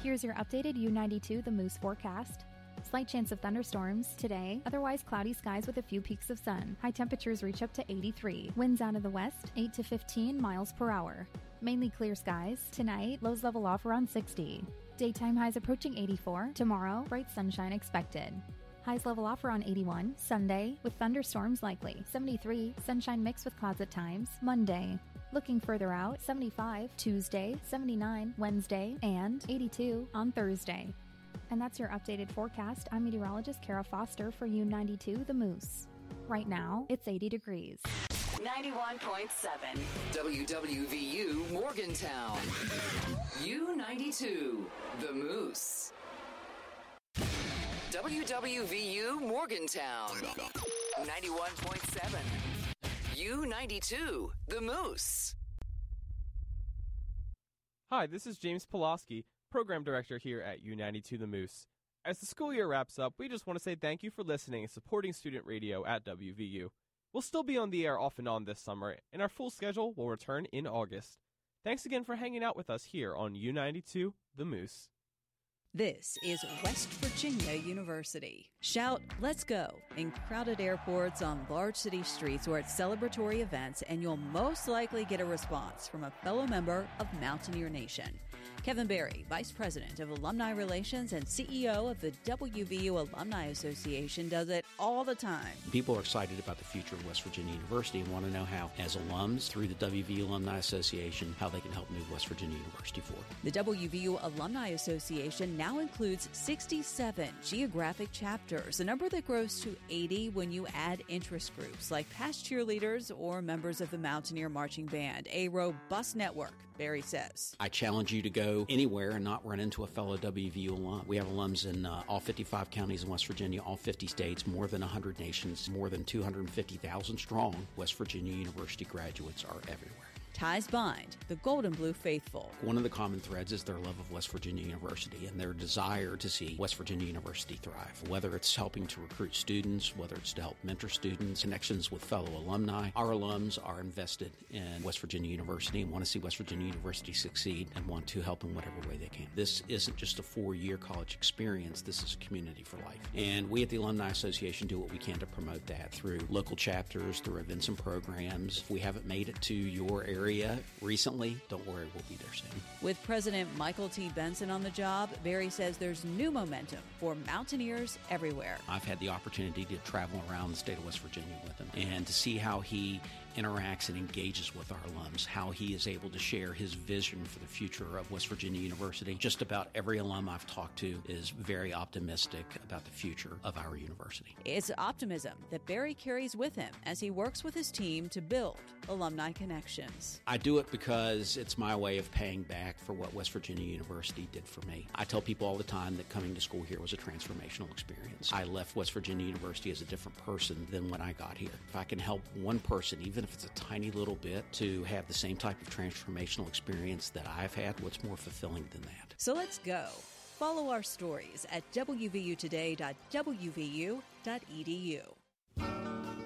Here's your updated U92 The Moose forecast. Slight chance of thunderstorms today, otherwise cloudy skies with a few peaks of sun. High temperatures reach up to 83. Winds out of the west, 8 to 15 miles per hour. Mainly clear skies. Tonight, lows level off around 60. Daytime highs approaching 84. Tomorrow, bright sunshine expected. Highs level off around 81. Sunday, with thunderstorms likely. 73. Sunshine mixed with clouds at times. Monday. Looking further out, 75. Tuesday, 79. Wednesday, and 82 on Thursday. And that's your updated forecast. I'm meteorologist Kara Foster for U92 The Moose. Right now, it's 80 degrees. 91.7 WWVU Morgantown. U92 The Moose. WWVU Morgantown. 91.7 U92 The Moose. Hi, this is James Pulaski, Program Director here at U92 The Moose. As the school year wraps up, we just want to say thank you for listening and supporting student radio at WVU. We'll still be on the air off and on this summer, and our full schedule will return in August. Thanks again for hanging out with us here on U92 The Moose. This is West Virginia University. Shout, let's go, in crowded airports, on large city streets, or at celebratory events, and you'll most likely get a response from a fellow member of Mountaineer Nation. Kevin Berry, Vice President of Alumni Relations and CEO of the WVU Alumni Association, does it all the time. People are excited about the future of West Virginia University and want to know how, as alums, through the WVU Alumni Association, how they can help move West Virginia University forward. The WVU Alumni Association now includes 67 geographic chapters, a number that grows to 80 when you add interest groups like past cheerleaders or members of the Mountaineer Marching Band. A robust network, Berry says. I challenge you to go anywhere and not run into a fellow WVU alum. We have alums in all 55 counties in West Virginia, all 50 states, more than 100 nations, more than 250,000 strong. West Virginia University graduates are everywhere. Ties bind the Gold and Blue faithful. One of the common threads is their love of West Virginia University and their desire to see West Virginia University thrive. Whether it's helping to recruit students, whether it's to help mentor students, connections with fellow alumni, our alums are invested in West Virginia University and want to see West Virginia University succeed and want to help in whatever way they can. This isn't just a 4-year college experience. This is a community for life. And we at the Alumni Association do what we can to promote that through local chapters, through events and programs. If we haven't made it to your area recently, don't worry, we'll be there soon. With President Michael T. Benson on the job, Berry says there's new momentum for Mountaineers everywhere. I've had the opportunity to travel around the state of West Virginia with him and to see how he interacts and engages with our alums, how he is able to share his vision for the future of West Virginia University. Just about every alum I've talked to is very optimistic about the future of our university. It's optimism that Berry carries with him as he works with his team to build alumni connections. I do it because it's my way of paying back for what West Virginia University did for me. I tell people all the time that coming to school here was a transformational experience. I left West Virginia University as a different person than when I got here. If I can help one person, even if it's a tiny little bit, to have the same type of transformational experience that I've had, what's more fulfilling than that? So let's go. Follow our stories at wvutoday.wvu.edu.